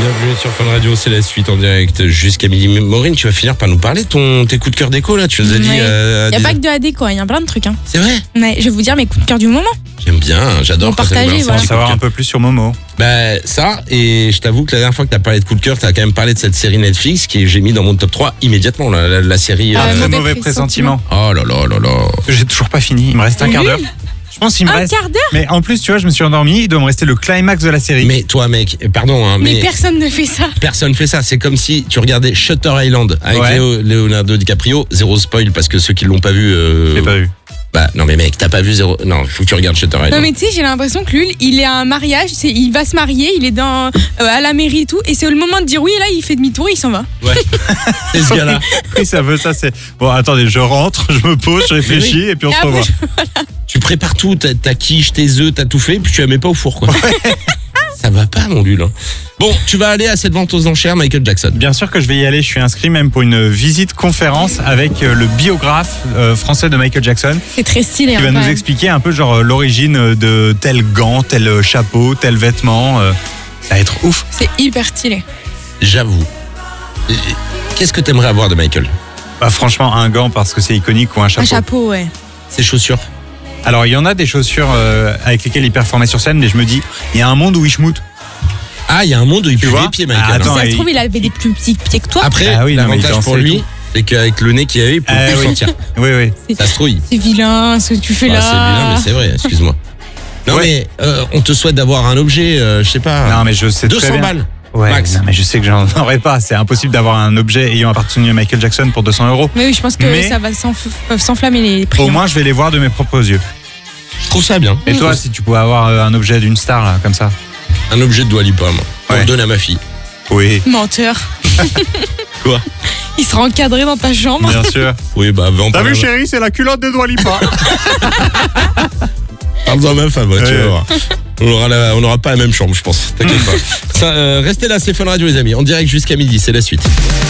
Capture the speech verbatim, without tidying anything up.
Bienvenue sur Fun Radio, c'est la suite en direct jusqu'à midi. Maureen, tu vas finir par nous parler de ton, tes coups de cœur déco là. Tu nous as dit. Il euh, n'y a des... pas que de A D quoi, il y a plein de trucs. Hein. C'est vrai. Ouais, je vais vous dire mes coups de cœur du moment. J'aime bien, j'adore. Bon, partagez, On va voilà. savoir un peu plus sur Momo. Bah ça, et je t'avoue que la dernière fois que t'as parlé de coup de cœur, t'as quand même parlé de cette série Netflix qui j'ai mis dans mon top trois immédiatement, la, la, la série. Ah, Un euh, très mauvais mauvais pressentiment. pressentiment. Oh là là là là. J'ai toujours pas fini. Il me reste un quart d'heure. Nul. Je pense qu'il me Un reste. quart d'heure. Mais en plus, tu vois, je me suis endormi. Il doit me rester le climax de la série. Mais toi mec, pardon hein, Mais, mais, personne ne fait ça. personne fait ça. C'est comme si tu regardais Shutter Island avec Ouais. Léo- Leonardo DiCaprio, zéro spoil parce que ceux qui l'ont pas vu. Euh... Je l'ai pas vu. Bah non mais mec, t'as pas vu zéro. Non, il faut que tu regardes Shutter Island. Non mais tu sais, j'ai l'impression que lui, il est à un mariage, c'est, il va se marier, il est dans, euh, à la mairie et tout, et c'est le moment de dire oui, et là il fait demi-tour, il s'en va. Ouais. C'est ce gars-là. Oui, ça veut ça. C'est bon. Attendez, je rentre, je me pose, je réfléchis et puis on Et se après, revoit. je- Tu prépares tout, ta, ta quiche, tes œufs, t'as tout fait, puis tu la mets pas au four, quoi. Ça va pas, mon Lul. hein. Bon, tu vas aller à cette vente aux enchères, Michael Jackson. Bien sûr que je vais y aller. Je suis inscrit même pour une visite conférence avec euh, le biographe euh, français de Michael Jackson C'est très stylé. qui hein, va quand nous même. expliquer un peu genre euh, l'origine de tel gant, tel euh, chapeau, tel vêtement. euh, Ça va être ouf. C'est hyper stylé. J'avoue. Et- Qu'est-ce que t'aimerais avoir de Michael? Bah, franchement, un gant parce que c'est iconique ou un chapeau. Un chapeau, ouais. Ses chaussures. Alors, il y en a des chaussures euh, avec lesquelles il performait sur scène, mais je me dis, il y a un monde où il schmoute. Ah, il y a un monde où il pue vois les pieds, Michael. Ah, hein. attends, Ça se il- trouve, il avait des plus petits pieds que toi. Après, Ah oui, non, mais il l'avantage pour dansait et lui, tout. c'est qu'avec le nez qu'il avait, il peut Ah plus oui. sentir. Oui, oui. Ça se trouille. C'est vilain ce que tu fais Ah, là. c'est vilain, mais c'est vrai, excuse-moi. Non, Ouais. mais euh, on te souhaite d'avoir un objet, euh, je sais pas, Non, mais je sais deux très cents bien. balles. Ouais, Max. non, mais je sais que j'en aurais pas. C'est impossible d'avoir un objet ayant appartenu à Michael Jackson pour deux cents euros. Mais oui, je pense que Mais- ça va s'enf- peuvent s'enflammer les prix. Au hein. moins, je vais les voir de mes propres yeux. Je trouve ça bien. Et toi, si tu pouvais avoir euh, un objet d'une star, là, comme ça. Un objet de Dua Lipa, moi. On Ouais. le donne à ma fille. Oui, Menteur. Quoi? Il sera encadré dans ta chambre. bien sûr. Oui, bah, vends T'as pas vu, la- chérie, c'est la culotte de Dua Lipa. Parle-en à ma femme, ouais, tu Ouais. vas voir. On aura, la- on aura pas la même chambre, je pense. T'inquiète pas. Ça, euh, restez là, c'est Fun Radio, les amis. En direct jusqu'à midi, c'est la suite.